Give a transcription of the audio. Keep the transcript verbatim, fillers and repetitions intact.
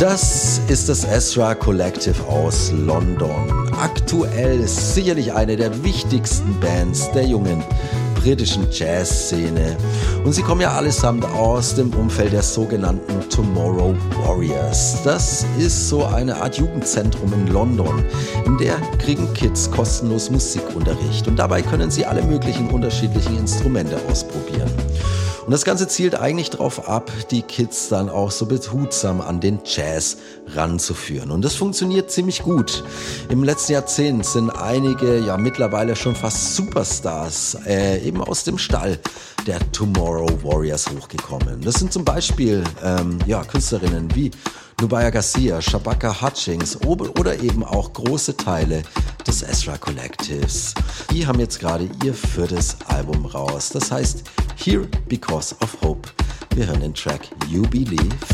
Das ist das Ezra Collective aus London. Aktuell sicherlich eine der wichtigsten Bands der jungen britischen Jazzszene. Und sie kommen ja allesamt aus dem Umfeld der sogenannten Tomorrow Warriors. Das ist so eine Art Jugendzentrum in London. In der kriegen Kids kostenlos Musikunterricht. Und dabei können sie alle möglichen unterschiedlichen Instrumente ausprobieren. Und das Ganze zielt eigentlich darauf ab, die Kids dann auch so behutsam an den Jazz ranzuführen. Und das funktioniert ziemlich gut. Im letzten Jahrzehnt sind einige, ja mittlerweile schon fast Superstars, äh, eben aus dem Stall der Tomorrow Warriors hochgekommen. Das sind zum Beispiel ähm, ja, Künstlerinnen wie Nubya Garcia, Shabaka Hutchings oder eben auch große Teile des Ezra Collectives. Die haben jetzt gerade ihr viertes Album raus. Das heißt Here Because of Hope. Wir hören den Track You Believe.